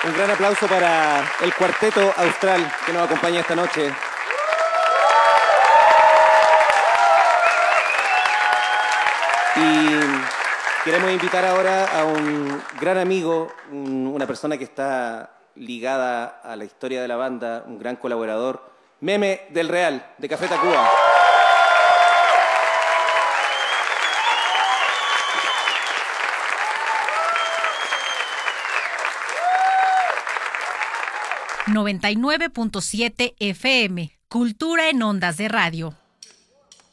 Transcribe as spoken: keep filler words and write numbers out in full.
Un gran aplauso para el cuarteto austral que nos acompaña esta noche. Y queremos invitar ahora a un gran amigo, un, una persona que está ligada a la historia de la banda, un gran colaborador, Meme del Real, de Café Tacuba. noventa y nueve punto siete F M, Cultura en Ondas de Radio.